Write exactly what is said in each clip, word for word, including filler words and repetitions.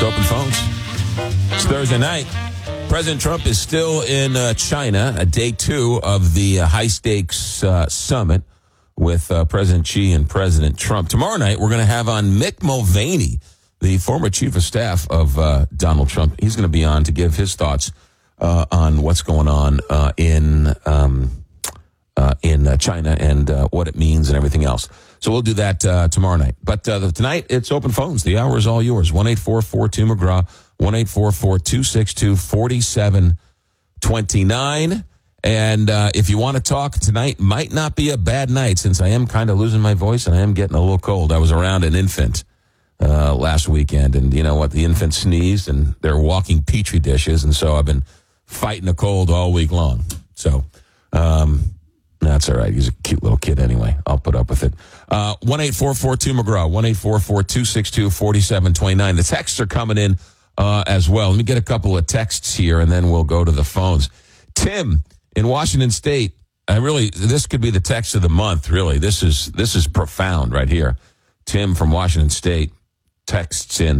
Open Phones. It's Thursday night. President Trump is still in uh, China, a day two of the uh, high-stakes uh, summit with uh, President Xi and President Trump. Tomorrow night, we're going to have on Mick Mulvaney, the former chief of staff of uh, Donald Trump. He's going to be on to give his thoughts uh, on what's going on uh, in um, uh, in uh, China and uh, what it means and everything else. So we'll do that uh, tomorrow night. But uh, tonight, it's Open Phones. The hour is all yours. one eight four four two McGraw, one eight four four two six two four seven two nine. And uh, if you want to talk, tonight might not be a bad night since I am kind of losing my voice and I am getting a little cold. I was around an infant uh, last weekend, and you know what? The infant sneezed, and they're walking Petri dishes, and so I've been fighting a cold all week long. So um, that's all right. He's a cute little kid anyway. I'll put up with it. Uh, one eight four four two McGraw, one eight four four two six two four seven two nine. The texts are coming in uh, as well. Let me get a couple of texts here, and then we'll go to the phones. Tim in Washington State, I really, this could be the text of the month, really. This is this is profound right here. Tim from Washington State texts in,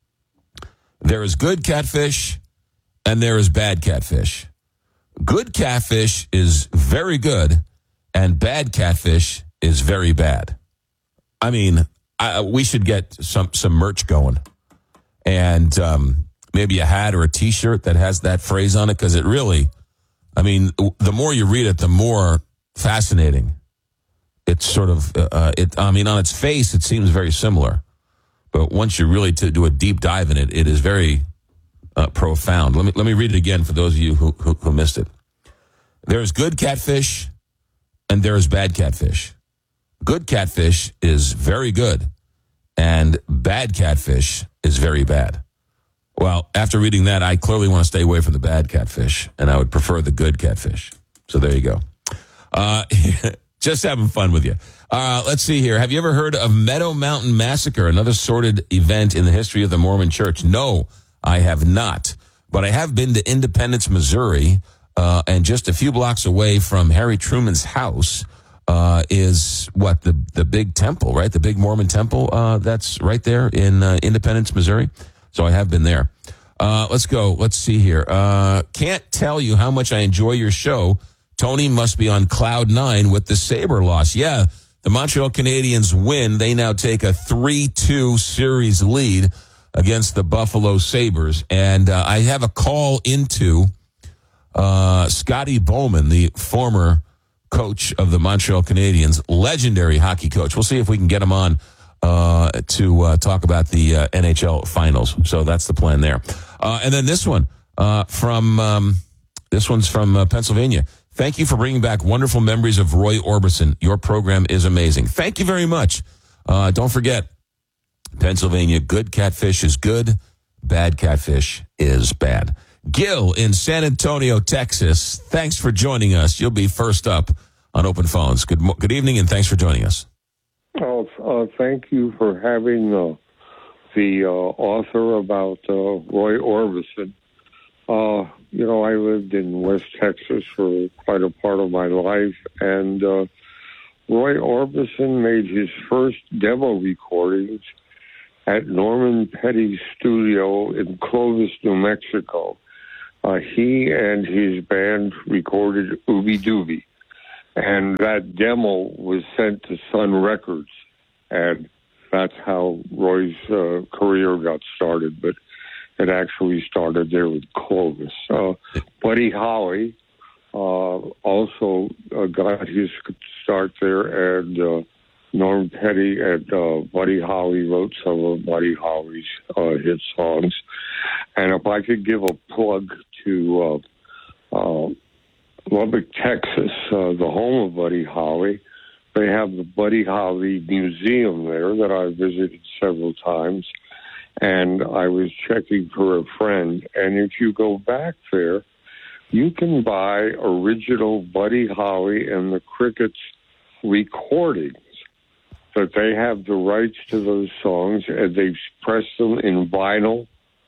there is good catfish and there is bad catfish. Good catfish is very good and bad catfish is very bad. I mean, I, we should get some, some merch going and um, maybe a hat or a T-shirt that has that phrase on it, because it really... I mean, the more you read it, the more fascinating it's sort of, uh, it. I mean, on its face, it seems very similar. But once you really to do a deep dive in it, it is very uh, profound. Let me let me read it again for those of you who, who, who missed it. There is good catfish and there is bad catfish. Good catfish is very good and bad catfish is very bad. Well, after reading that, I clearly want to stay away from the bad catfish, and I would prefer the good catfish. So there you go. Uh, just having fun with you. Uh, let's see here. Have you ever heard of Meadow Mountain Massacre, another sordid event in the history of the Mormon Church? No, I have not. But I have been to Independence, Missouri, uh, and just a few blocks away from Harry Truman's house uh, is, what, the, the big temple, right? The big Mormon temple uh, that's right there in uh, Independence, Missouri. So I have been there. Uh, let's go. Let's see here. Uh, can't tell you how much I enjoy your show. Tony must be on cloud nine with the Sabre loss. Yeah, the Montreal Canadiens win. They now take a three two series lead against the Buffalo Sabres. And uh, I have a call into uh, Scotty Bowman, the former coach of the Montreal Canadiens, legendary hockey coach. We'll see if we can get him on Uh, to uh, talk about the uh, N H L finals. So that's the plan there. Uh, and then this one uh, from um, this one's from uh, Pennsylvania. Thank you for bringing back wonderful memories of Roy Orbison. Your program is amazing. Thank you very much. Uh, don't forget, Pennsylvania, good catfish is good, bad catfish is bad. Gil in San Antonio, Texas. Thanks for joining us. You'll be first up on Open Phones. Good good evening, and thanks for joining us. Oh, uh, thank you for having uh, the uh, author about uh, Roy Orbison. Uh, you know, I lived in West Texas for quite a part of my life, and uh, Roy Orbison made his first demo recordings at Norman Petty's studio in Clovis, New Mexico. Uh, he and his band recorded Ooby Dooby. And that demo was sent to Sun Records, and that's how Roy's uh, career got started. But it actually started there with Clovis. Uh, Buddy Holly uh, also uh, got his start there, and uh, Norm Petty and uh, Buddy Holly wrote some of Buddy Holly's uh, hit songs. And if I could give a plug to uh, uh, Lubbock, Texas, uh, the home of Buddy Holly. They have the Buddy Holly Museum there that I visited several times, and I was checking for a friend. And if you go back there, you can buy original Buddy Holly and the Crickets recordings. That they have the rights to those songs, and they've pressed them in vinyl,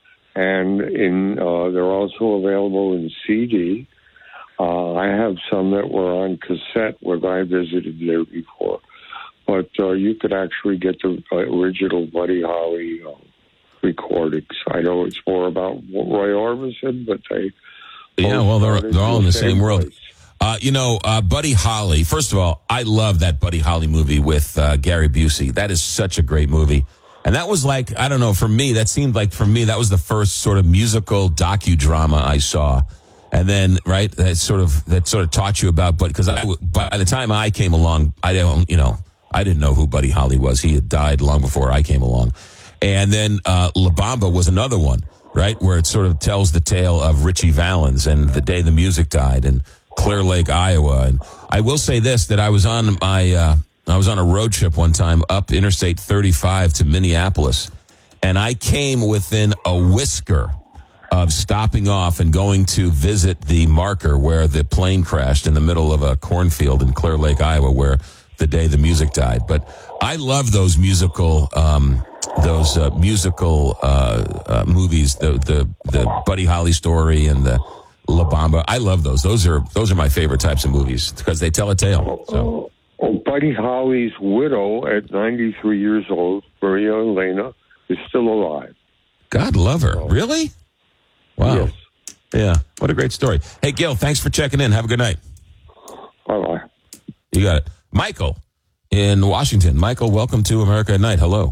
and in uh, they're also available in C D. Uh, I have some that were on cassette when I visited there before. But uh, you could actually get the uh, original Buddy Holly uh, recordings. I know it's more about Roy Orbison, but they yeah, well, they're they're all in the same, same world. Uh, you know, uh, Buddy Holly. First of all, I love that Buddy Holly movie with uh, Gary Busey. That is such a great movie. And that was like, I don't know, for me, that seemed like, for me, that was the first sort of musical docudrama I saw. And then, right, that sort of, that sort of taught you about, but because I, by the time I came along, I don't, you know, I didn't know who Buddy Holly was. He had died long before I came along. And then uh, La Bamba was another one, right, where it sort of tells the tale of Richie Valens and the day the music died and Clear Lake, Iowa. And I will say this, that I was on my, uh, I was on a road trip one time up Interstate thirty-five to Minneapolis, and I came within a whisker of stopping off and going to visit the marker where the plane crashed in the middle of a cornfield in Clear Lake, Iowa, where the day the music died. But I love those musical, um, those uh, musical uh, uh, movies, the the the Buddy Holly story and the La Bamba. I love those. Those are those are my favorite types of movies because they tell a tale. So. Oh, Buddy Holly's widow at ninety-three years old, Maria Elena, is still alive. God love her. So, really? Wow. Yes. Yeah. What a great story. Hey, Gil, thanks for checking in. Have a good night. Bye-bye. You got it. Michael in Washington. Michael, welcome to America at Night. Hello.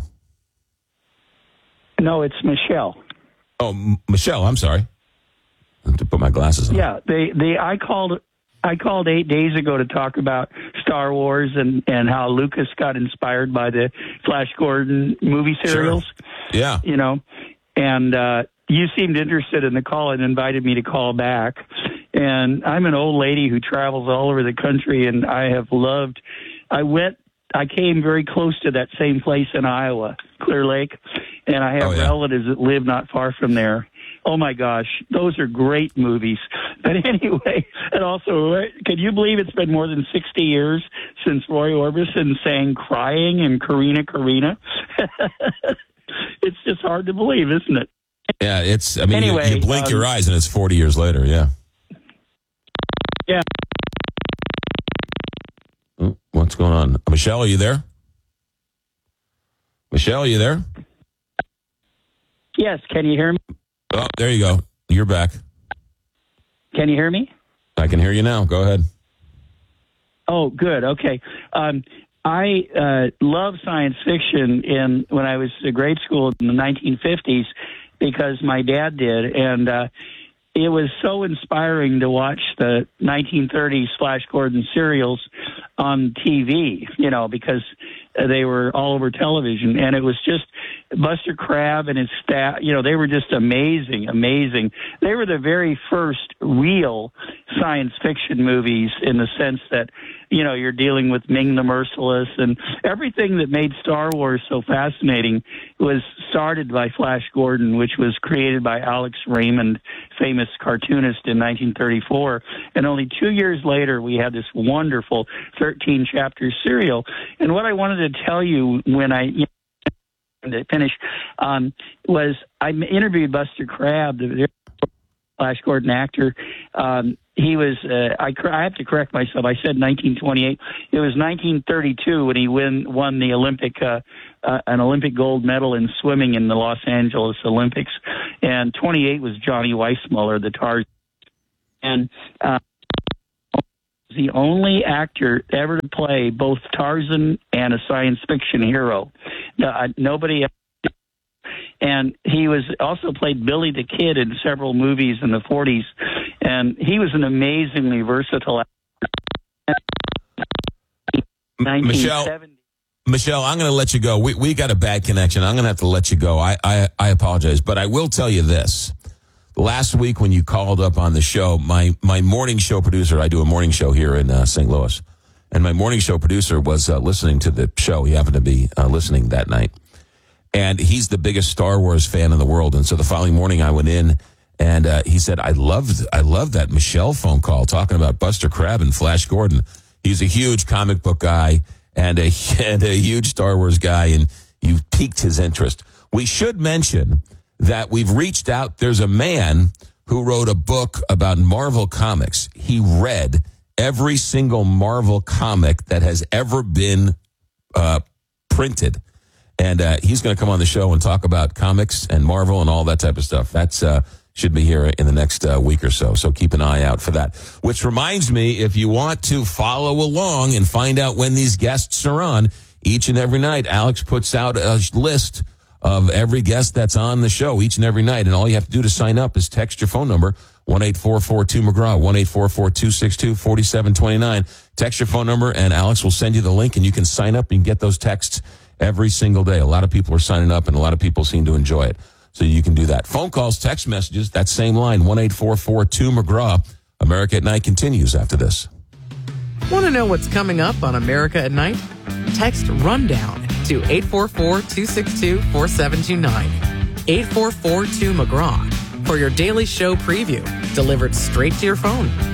No, it's Michelle. Oh, M- Michelle, I'm sorry. I have to put my glasses on. Yeah, they, they, I called I called eight days ago to talk about Star Wars and, and how Lucas got inspired by the Flash Gordon movie serials. Sure. Yeah. You know, and uh, you seemed interested in the call and invited me to call back. And I'm an old lady who travels all over the country, and I have loved, I went, I came very close to that same place in Iowa, Clear Lake, and I have oh, yeah. relatives that live not far from there. Oh, my gosh, those are great movies. But anyway, and also, can you believe it's been more than sixty years since Roy Orbison sang Crying and Karina, Karina? It's just hard to believe, isn't it? Yeah, it's, I mean, anyway, you, you blink um, your eyes and it's forty years later, yeah. Yeah. Oh, what's going on? Michelle, are you there? Michelle, are you there? Yes, can you hear me? Oh, there you go. You're back. Can you hear me? I can hear you now. Go ahead. Oh, good. Okay. Um, I uh, love science fiction in when I was in grade school in the nineteen fifties because my dad did, and uh, it was so inspiring to watch the nineteen thirties Flash Gordon serials on T V, you know, because they were all over television, and it was just Buster Crabbe and his staff, you know, they were just amazing, amazing. They were the very first real science fiction movies in the sense that, you know, you're dealing with Ming the Merciless, and everything that made Star Wars so fascinating was started by Flash Gordon, which was created by Alex Raymond, famous cartoonist, in nineteen thirty-four. And only two years later, we had this wonderful thirteen-chapter serial. And what I wanted to tell you when I... You know, to finish, um, was I interviewed Buster Crabbe, the Flash Gordon actor. Um, he was, uh, I, I have to correct myself, I said nineteen twenty-eight. It was nineteen thirty-two when he win, won the Olympic, uh, uh, an Olympic gold medal in swimming in the Los Angeles Olympics. And twenty-eight was Johnny Weissmuller, the Tarzan. And, uh, the only actor ever to play both Tarzan and a science fiction hero. Uh, nobody else. And he was also played Billy the Kid in several movies in the forties. And he was an amazingly versatile actor. Michelle, Michelle, I'm going to let you go. We we got a bad connection. I'm going to have to let you go. I, I, I apologize. But I will tell you this. Last week when you called up on the show, my, my morning show producer, I do a morning show here in uh, Saint Louis, and my morning show producer was uh, listening to the show. He happened to be uh, listening that night, and he's the biggest Star Wars fan in the world. And so the following morning I went in, and uh, he said, I loved, I loved that Michelle phone call talking about Buster Crabbe and Flash Gordon. He's a huge comic book guy and a, and a huge Star Wars guy, and you piqued his interest. We should mention that we've reached out. There's a man who wrote a book about Marvel Comics. He read every single Marvel comic that has ever been uh, printed. And uh, he's going to come on the show and talk about comics and Marvel and all that type of stuff. That's uh, should be here in the next uh, week or so. So keep an eye out for that. Which reminds me, if you want to follow along and find out when these guests are on, each and every night, Alex puts out a list of every guest that's on the show each and every night. And all you have to do to sign up is text your phone number, one eight four four two McGraw, one eight four four two six two four seven two nine. Text your phone number, and Alex will send you the link, and you can sign up and get those texts every single day. A lot of people are signing up, and a lot of people seem to enjoy it. So you can do that. Phone calls, text messages, that same line, one eight four four two McGraw. America at Night continues after this. Want to know what's coming up on America at Night? Text RUNDOWN to eight four four two six two four seven two nine. eight four four two McGraw for your daily show preview, delivered straight to your phone.